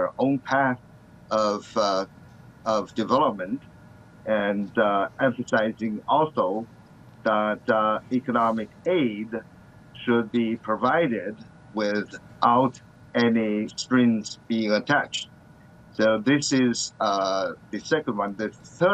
their own path of development, and emphasizing also that economic aid should be provided without any strings being attached. So this is the second one. The third